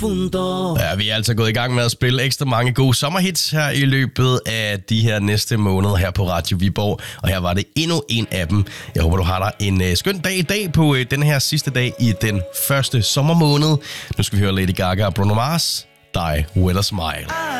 profundo. Ja, vi er altså gået i gang med at spille ekstra mange gode sommerhits her i løbet af de her næste måneder her på Radio Viborg. Og her var det endnu en af dem. Jeg håber, du har dig en skøn dag i dag på den her sidste dag i den første sommermåned. Nu skal vi høre Lady Gaga og Bruno Mars. Die With A Smile.